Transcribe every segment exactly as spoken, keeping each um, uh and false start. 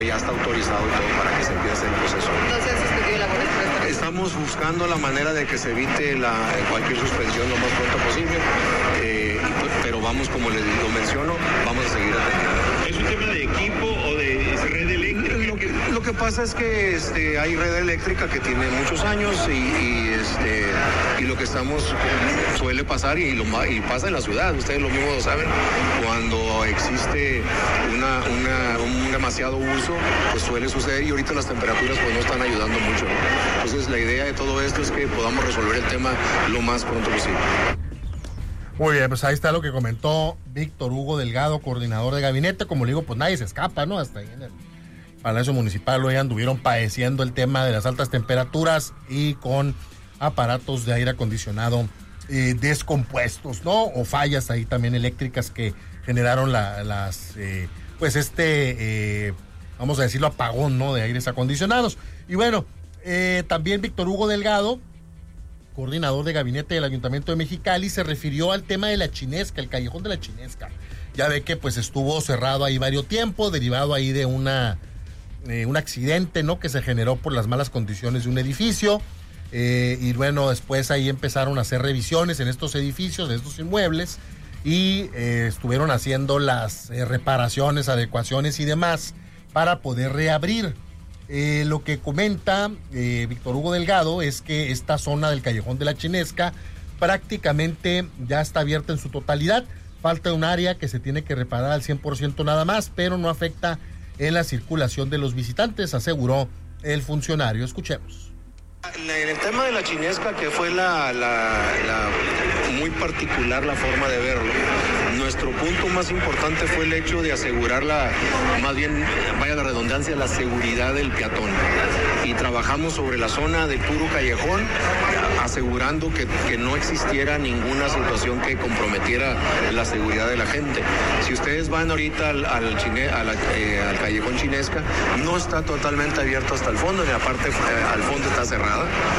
Ya está autorizado y todo para que se empiece el proceso. ¿No se han suspendido labores por esta? Estamos buscando la manera de que se evite la, cualquier suspensión lo más pronto posible, eh, pero vamos, como les lo menciono, vamos a seguir atendiendo. ¿Es un tema de equipo o de red eléctrica? Lo que, lo que pasa es que este, hay red eléctrica que tiene muchos años y, y, este, y lo que estamos suele pasar y, lo, y pasa en la ciudad, ustedes lo mismo lo saben, cuando existe una, una, un demasiado uso, pues suele suceder y ahorita las temperaturas pues no están ayudando mucho, ¿no? Entonces la idea de todo esto es que podamos resolver el tema lo más pronto posible. Muy bien, pues ahí está lo que comentó Víctor Hugo Delgado, coordinador de gabinete. Como le digo, pues nadie se escapa, ¿no? Hasta ahí en el Palacio Municipal hoy anduvieron padeciendo el tema de las altas temperaturas y con aparatos de aire acondicionado eh, descompuestos, ¿no? O fallas ahí también eléctricas que generaron la, las, eh, pues este, eh, vamos a decirlo, apagón, ¿no? De aires acondicionados. Y bueno, eh, también Víctor Hugo Delgado, coordinador de gabinete del Ayuntamiento de Mexicali, se refirió al tema de la Chinesca, el callejón de la Chinesca. Ya ve que pues estuvo cerrado ahí varios tiempos, derivado ahí de una eh, un accidente, ¿no? Que se generó por las malas condiciones de un edificio. Eh, y bueno, después ahí empezaron a hacer revisiones en estos edificios, en estos inmuebles, y eh, estuvieron haciendo las eh, reparaciones, adecuaciones y demás para poder reabrir. Eh, lo que comenta eh, Víctor Hugo Delgado es que esta zona del Callejón de la Chinesca prácticamente ya está abierta en su totalidad. Falta un área que se tiene que reparar al cien por ciento nada más, pero no afecta en la circulación de los visitantes, aseguró el funcionario. Escuchemos. En el tema de la Chinesca, que fue la, la, la muy particular la forma de verlo, nuestro punto más importante fue el hecho de asegurar la, más bien, vaya la redundancia, la seguridad del peatón. Y trabajamos sobre la zona del puro callejón, asegurando que, que no existiera ninguna situación que comprometiera la seguridad de la gente. Si ustedes van ahorita al, al, chine, a la, eh, al callejón Chinesca, no está totalmente abierto hasta el fondo, ni la parte eh, al fondo está cerrada.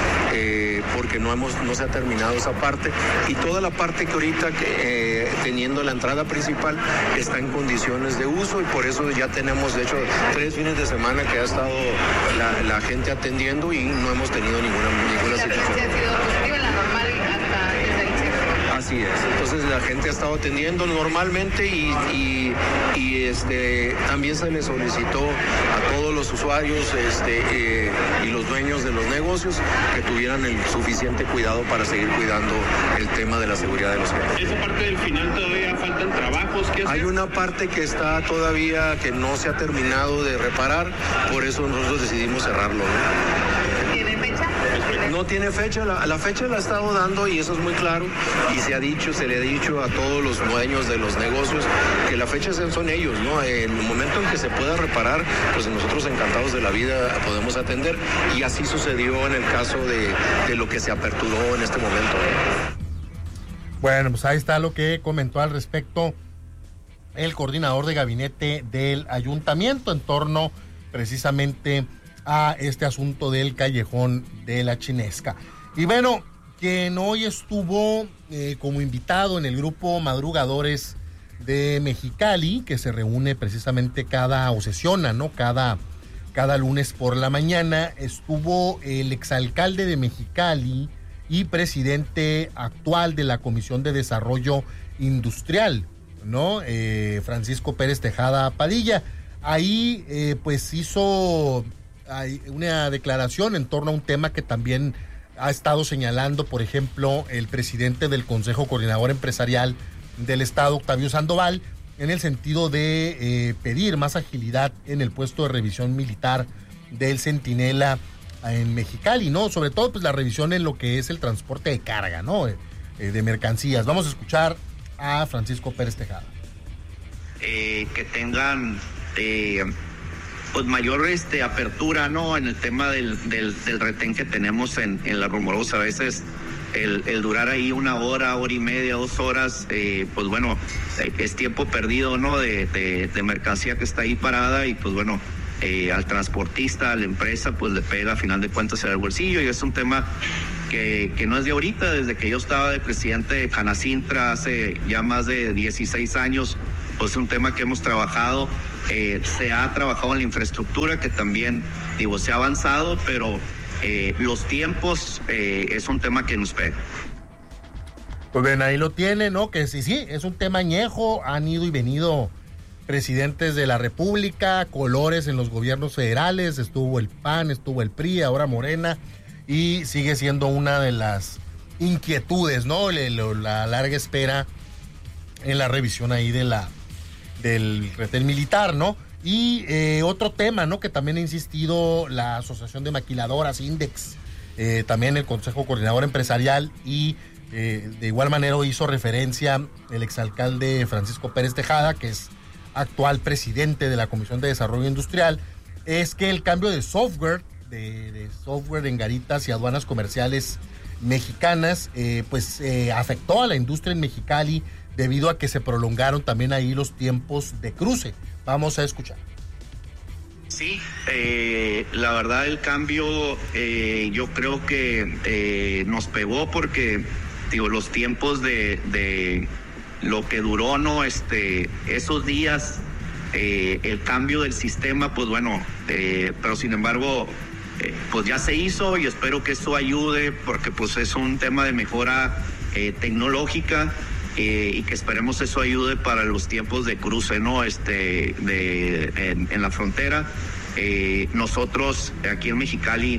Eh, porque no hemos no se ha terminado esa parte y toda la parte que ahorita que, eh, teniendo la entrada principal está en condiciones de uso y por eso ya tenemos de hecho tres fines de semana que ha estado la, la gente atendiendo y no hemos tenido ninguna ninguna situación. ¿Ha sido positiva la normal hasta desde el centro? Así es, entonces la gente ha estado atendiendo normalmente y, y, y este también se le solicitó a todos los usuarios este, eh, y los dueños de los negocios que tuvieran el suficiente cuidado para seguir cuidando el tema de la seguridad de los clientes. ¿Esa parte del final todavía faltan trabajos? ¿Qué Hay una parte que está todavía que no se ha terminado de reparar, por eso nosotros decidimos cerrarlo, ¿no? ¿Tiene fecha? No tiene fecha, la, la fecha la ha estado dando y eso es muy claro y se ha dicho, se le ha dicho a todos los dueños de los negocios que la fecha son ellos, ¿no? En el momento en que se pueda reparar, pues nosotros encantados de la vida podemos atender y así sucedió en el caso de, de lo que se aperturó en este momento. Bueno, pues ahí está lo que comentó al respecto el coordinador de gabinete del ayuntamiento en torno precisamente a este asunto del callejón de la Chinesca. Y bueno, quien hoy estuvo eh, como invitado en el grupo Madrugadores de Mexicali, que se reúne precisamente cada, o sesiona, ¿no? Cada, cada lunes por la mañana, estuvo el exalcalde de Mexicali y presidente actual de la Comisión de Desarrollo Industrial, ¿no? Eh, Francisco Pérez Tejada Padilla. Ahí, eh, pues hizo hay una declaración en torno a un tema que también ha estado señalando, por ejemplo, el presidente del Consejo Coordinador Empresarial del Estado, Octavio Sandoval, en el sentido de eh, pedir más agilidad en el puesto de revisión militar del Centinela en Mexicali, ¿no? Sobre todo, pues la revisión en lo que es el transporte de carga, ¿no? Eh, de mercancías. Vamos a escuchar a Francisco Pérez Tejada. Eh, que tengan eh, pues mayor este apertura, ¿no? En el tema del, del, del retén que tenemos en, en la Rumorosa. A veces el, el durar ahí una hora, hora y media, dos horas, eh, pues bueno, es tiempo perdido, ¿no? De, de, de mercancía que está ahí parada y pues bueno, eh, al transportista, a la empresa, pues le pega a final de cuentas en el bolsillo y es un tema que, que no es de ahorita. Desde que yo estaba de presidente de Canacintra hace ya más de dieciséis años, pues es un tema que hemos trabajado eh, se ha trabajado en la infraestructura, que también, digo, se ha avanzado, pero eh, los tiempos eh, es un tema que nos pega. Pues bien, ahí lo tiene, ¿no? Que sí, sí, es un tema añejo, han ido y venido presidentes de la República, colores en los gobiernos federales, estuvo el P A N, estuvo el P R I, ahora Morena, y sigue siendo una de las inquietudes, ¿no? Le, lo, la larga espera en la revisión ahí de la del retén militar, ¿no? Y eh, otro tema, ¿no? Que también ha insistido la Asociación de Maquiladoras, INDEX, eh, también el Consejo Coordinador Empresarial, y eh, de igual manera hizo referencia el exalcalde Francisco Pérez Tejada, que es actual presidente de la Comisión de Desarrollo Industrial, es que el cambio de software, de, de software en garitas y aduanas comerciales mexicanas, eh, pues eh, afectó a la industria en Mexicali debido a que se prolongaron también ahí los tiempos de cruce. Vamos a escuchar. Sí, eh, la verdad el cambio eh, yo creo que eh, nos pegó porque, digo, los tiempos de, de lo que duró, ¿no? Este, esos días, eh, el cambio del sistema, pues bueno, eh, pero sin embargo, eh, pues ya se hizo y espero que esto ayude porque pues es un tema de mejora eh, tecnológica. Eh, y que esperemos eso ayude para los tiempos de cruce, ¿no? Este, de, en, en la frontera. Eh, nosotros aquí en Mexicali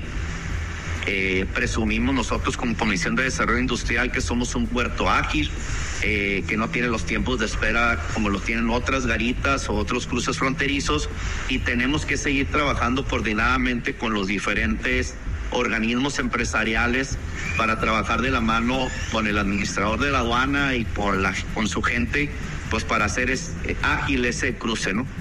eh, presumimos nosotros como Comisión de Desarrollo Industrial que somos un puerto ágil, eh, que no tiene los tiempos de espera como los tienen otras garitas o otros cruces fronterizos, y tenemos que seguir trabajando coordinadamente con los diferentes organismos empresariales para trabajar de la mano con el administrador de la aduana y por la, con su gente, pues para hacer es, eh, ágil ese cruce, ¿no?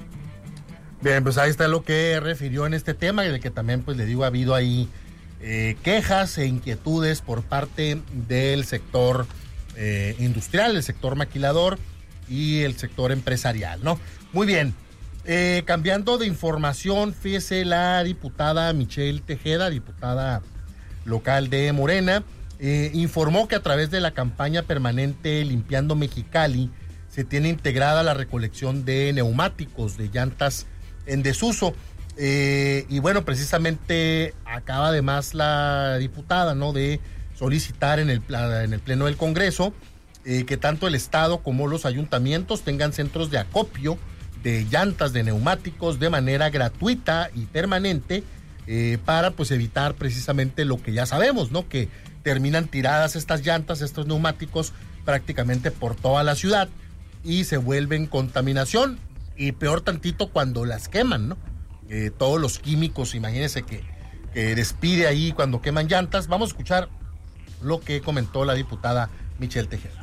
Bien, pues ahí está lo que refirió en este tema, y de que también, pues le digo, ha habido ahí eh, quejas e inquietudes por parte del sector eh, industrial, el sector maquilador y el sector empresarial, ¿no? Muy bien. Eh, cambiando de información, fíjese, la diputada Michelle Tejeda, diputada local de Morena, eh, informó que a través de la campaña permanente Limpiando Mexicali se tiene integrada la recolección de neumáticos, de llantas en desuso. Eh, y bueno, precisamente acaba además la diputada, ¿no?, de solicitar en el, en el Pleno del Congreso eh, que tanto el Estado como los ayuntamientos tengan centros de acopio de llantas, de neumáticos, de manera gratuita y permanente, eh, para pues evitar precisamente lo que ya sabemos, ¿no? Que terminan tiradas estas llantas, estos neumáticos, prácticamente por toda la ciudad y se vuelven contaminación, y peor tantito cuando las queman, ¿no? Eh, todos los químicos, imagínense que, que despide ahí cuando queman llantas. Vamos a escuchar lo que comentó la diputada Michelle Tejeda.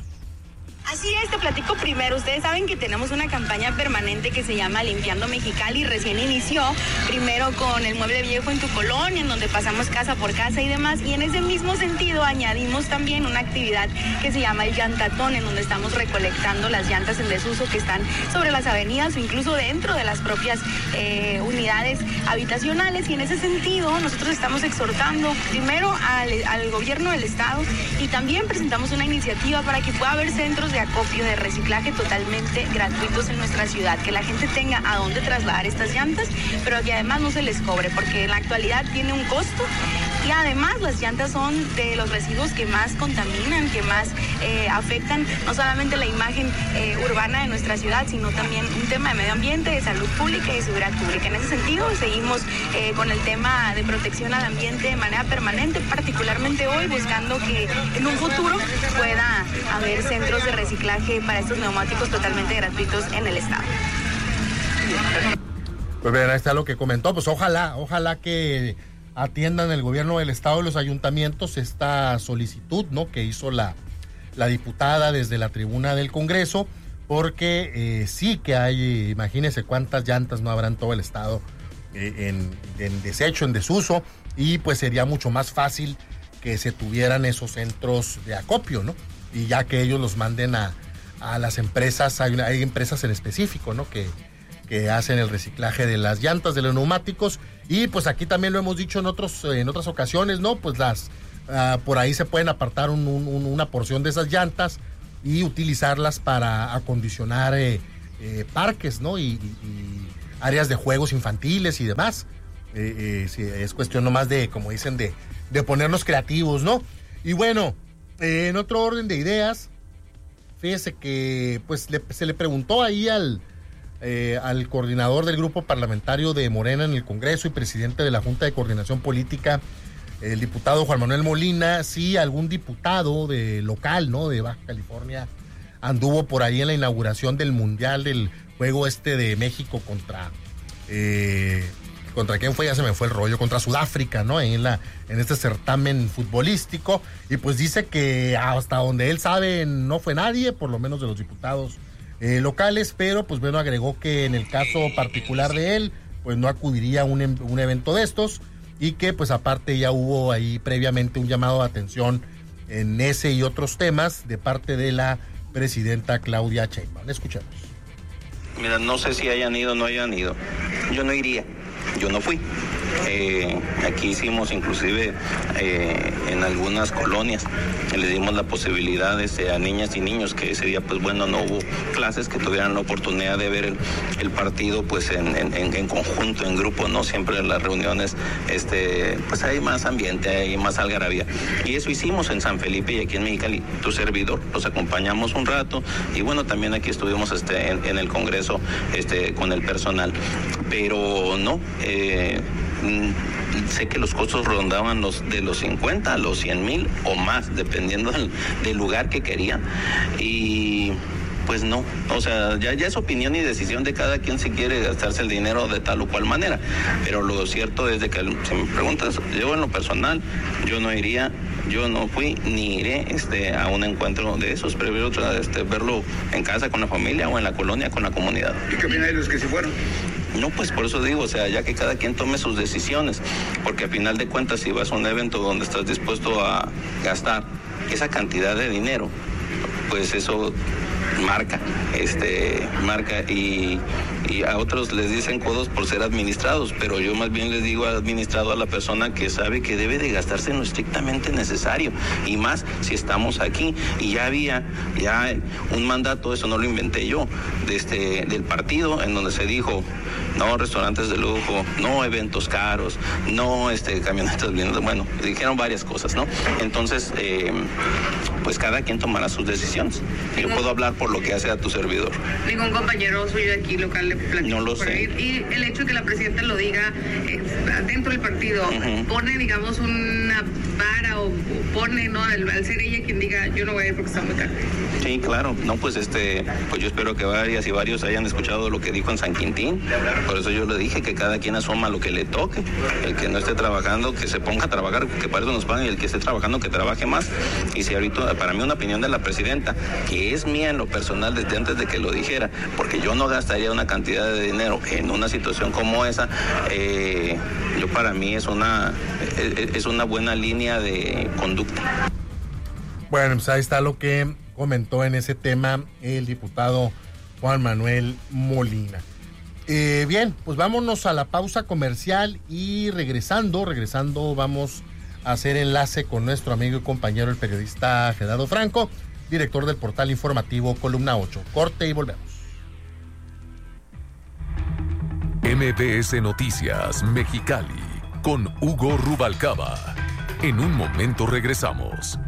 Así es, te platico primero. Ustedes saben que tenemos una campaña permanente que se llama Limpiando Mexicali. Recién inició, primero con el mueble viejo en tu colonia, en donde pasamos casa por casa y demás. Y en ese mismo sentido añadimos también una actividad que se llama el llantatón, en donde estamos recolectando las llantas en desuso que están sobre las avenidas o incluso dentro de las propias eh, unidades habitacionales. Y en ese sentido nosotros estamos exhortando primero al, al gobierno del estado, y también presentamos una iniciativa para que pueda haber centros de acopio, de reciclaje totalmente gratuitos en nuestra ciudad, que la gente tenga a dónde trasladar estas llantas, pero que además no se les cobre, porque en la actualidad tiene un costo, y además las llantas son de los residuos que más contaminan, que más eh, afectan no solamente la imagen eh, urbana de nuestra ciudad, sino también un tema de medio ambiente, de salud pública y de seguridad pública. En ese sentido seguimos eh, con el tema de protección al ambiente de manera permanente, particularmente hoy buscando que en un futuro pueda haber centros de reciclaje para estos neumáticos totalmente gratuitos en el estado. Pues bien, ahí está lo que comentó. Pues ojalá, ojalá que atiendan el gobierno del estado y los ayuntamientos esta solicitud, ¿no?, que hizo la, la diputada desde la tribuna del Congreso, porque eh, sí que hay, imagínense cuántas llantas no habrá en todo el estado eh, en, en desecho, en desuso, y pues sería mucho más fácil que se tuvieran esos centros de acopio, ¿no? Y ya que ellos los manden a, a las empresas, hay, una, hay empresas en específico, ¿no?, que, que hacen el reciclaje de las llantas, de los neumáticos. Y pues aquí también lo hemos dicho en otros en otras ocasiones, ¿no? Pues las uh, por ahí se pueden apartar un, un, una porción de esas llantas y utilizarlas para acondicionar eh, eh, parques, ¿no? Y, y, y áreas de juegos infantiles y demás. Eh, eh, sí, es cuestión nomás de, como dicen, de, de ponernos creativos, ¿no? Y bueno, eh, en otro orden de ideas, fíjese que pues le, se le preguntó ahí al, eh, al coordinador del grupo parlamentario de Morena en el Congreso y presidente de la Junta de Coordinación Política, el diputado Juan Manuel Molina, si algún diputado de local, ¿no? De Baja California anduvo por ahí en la inauguración del Mundial del Juego este de México contra... Eh, ¿Contra quién fue? Ya se me fue el rollo. Contra Sudáfrica, ¿no? En, la, en este certamen futbolístico. Y pues dice que hasta donde él sabe no fue nadie, por lo menos de los diputados eh, locales. Pero pues bueno, agregó que en el caso particular de él, pues no acudiría a un, un evento de estos. Y que pues aparte ya hubo ahí previamente un llamado de atención en ese y otros temas de parte de la presidenta Claudia Sheinbaum. Escuchemos. Mira, no sé si hayan ido o no hayan ido. Yo no iría. Yo no fui. Eh, aquí hicimos inclusive eh, en algunas colonias, le dimos la posibilidad este, a niñas y niños que ese día pues bueno no hubo clases, que tuvieran la oportunidad de ver el, el partido pues en, en, en conjunto, en grupo, no siempre en las reuniones este, pues hay más ambiente, hay más algarabía, y eso hicimos en San Felipe y aquí en Mexicali. Tu servidor, los acompañamos un rato y bueno también aquí estuvimos este, en, en el Congreso este, con el personal, pero no eh, sé que los costos rondaban los de los cincuenta a los cien mil o más, dependiendo del, del lugar que querían. Y pues no, o sea, ya, ya es opinión y decisión de cada quien si quiere gastarse el dinero de tal o cual manera. Pero lo cierto es de que, si me preguntas, yo en lo personal, yo no iría, yo no fui ni iré este, a un encuentro de esos, prefiero este, verlo en casa con la familia o en la colonia con la comunidad. ¿Y qué opinan de los que se fueron? No, pues por eso digo, o sea, ya que cada quien tome sus decisiones, porque a final de cuentas si vas a un evento donde estás dispuesto a gastar esa cantidad de dinero, pues eso marca, este, marca y, y a otros les dicen codos por ser administrados, pero yo más bien les digo administrado a la persona que sabe que debe de gastarse en lo estrictamente necesario, y más si estamos aquí, y ya había ya un mandato, eso no lo inventé yo, de este, del partido, en donde se dijo no restaurantes de lujo, no eventos caros, no este, camionetas bien, bueno, dijeron varias cosas, ¿no? Entonces, eh, pues cada quien tomará sus decisiones. Yo puedo hablar por lo que hace a tu servidor. Ningún compañero suyo de aquí local le platicó. No lo sé. Ir. Y el hecho de que la presidenta lo diga eh, dentro del partido, uh-huh. pone, digamos, una vara o, o pone, ¿no? Al, al ser ella quien diga, yo no voy a ir porque está muy caro. Sí, claro. No, pues este, pues yo espero que varias y varios hayan escuchado lo que dijo en San Quintín. Por eso yo le dije que cada quien asuma lo que le toque. El que no esté trabajando, que se ponga a trabajar, que para eso nos pagan, y el que esté trabajando, que trabaje más. Y si ahorita, para mí una opinión de la presidenta, que es mía en lo personal desde antes de que lo dijera, porque yo no gastaría una cantidad de dinero en una situación como esa, eh, yo para mí es una, es una buena línea de conducta. Bueno, pues ahí está lo que comentó en ese tema el diputado Juan Manuel Molina. Eh, bien, pues vámonos a la pausa comercial y regresando, regresando vamos a hacer enlace con nuestro amigo y compañero el periodista Gerardo Franco, director del portal informativo Columna ocho. Corte y volvemos. M B S Noticias Mexicali con Hugo Rubalcaba. En un momento regresamos.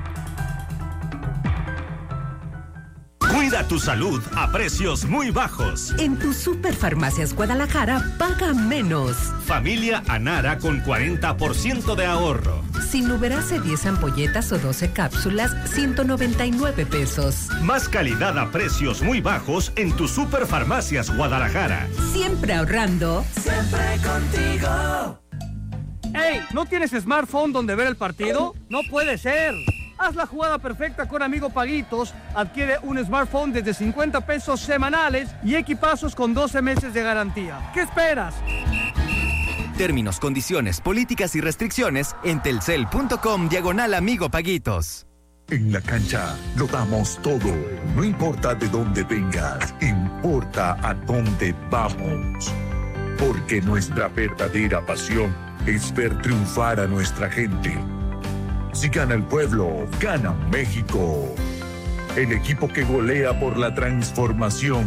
Cuida tu salud a precios muy bajos. En tu Superfarmacias Guadalajara, paga menos. Familia Anara con cuarenta por ciento de ahorro. Sinuberase diez ampolletas o doce cápsulas, ciento noventa y nueve pesos. Más calidad a precios muy bajos en tu Superfarmacias Guadalajara. Siempre ahorrando. Siempre contigo. ¡Ey! ¿No tienes smartphone donde ver el partido? ¡No puede ser! Haz la jugada perfecta con Amigo Paguitos. Adquiere un smartphone desde cincuenta pesos semanales y equipazos con doce meses de garantía. ¿Qué esperas? Términos, condiciones, políticas y restricciones en telcel.com diagonal Amigo Paguitos. En la cancha lo damos todo. No importa de dónde vengas, importa a dónde vamos. Porque nuestra verdadera pasión es ver triunfar a nuestra gente. Si gana el pueblo, gana México. El equipo que golea por la transformación.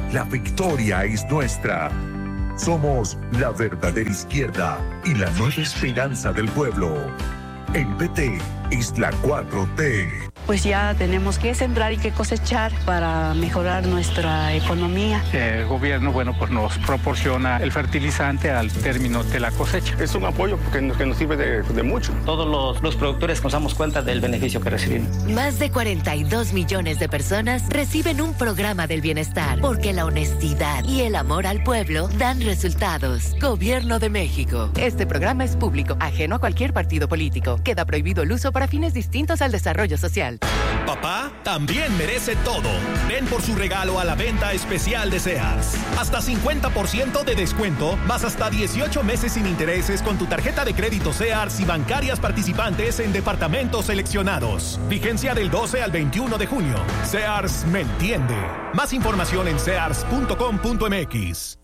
la victoria es nuestra. Somos la verdadera izquierda y la nueva esperanza del pueblo. El P T es la cuatro T. Pues ya tenemos que sembrar y que cosechar para mejorar nuestra economía. El gobierno, bueno, pues nos proporciona el fertilizante al término de la cosecha. Es un apoyo que nos, que nos sirve de, de mucho. Todos los, los productores nos damos cuenta del beneficio que recibimos. Más de cuarenta y dos millones de personas reciben un programa del bienestar, porque la honestidad y el amor al pueblo dan resultados. Gobierno de México. Este programa es público, ajeno a cualquier partido político. Queda prohibido el uso para fines distintos al desarrollo social. Papá también merece todo. Ven por su regalo a la venta especial de Sears. Hasta cincuenta por ciento de descuento, más hasta dieciocho meses sin intereses con tu tarjeta de crédito Sears y bancarias participantes en departamentos seleccionados. Vigencia del doce al veintiuno de junio. Sears me entiende. Más información en sears punto com punto m x.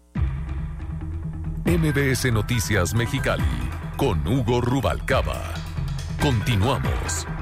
M B S Noticias Mexicali con Hugo Rubalcaba. Continuamos.